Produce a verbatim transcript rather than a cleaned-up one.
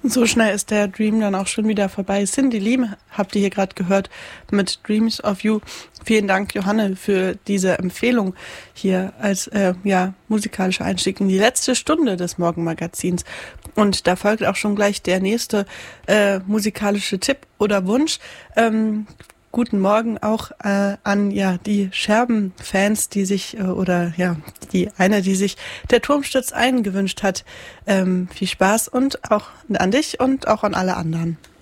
So schnell ist der Dream dann auch schon wieder vorbei. Cindy Lee habt ihr hier gerade gehört mit Dreams of You. Vielen Dank, Johanne, für diese Empfehlung hier als äh, ja, musikalischer Einstieg in die letzte Stunde des Morgenmagazins. Und da folgt auch schon gleich der nächste äh, musikalische Tipp oder Wunsch. Ähm, Guten Morgen auch äh, an ja die Scherben-Fans, die sich äh, oder ja die eine, die sich der Turmsturz eingewünscht hat. Ähm, viel Spaß und auch an dich und auch an alle anderen.